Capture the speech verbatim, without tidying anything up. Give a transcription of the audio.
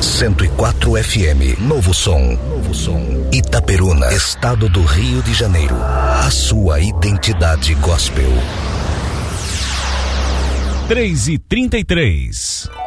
cento e quatro F M, Novo Som. Novo Som. Itaperuna, estado do Rio de Janeiro. A sua identidade gospel. três e trinta e três.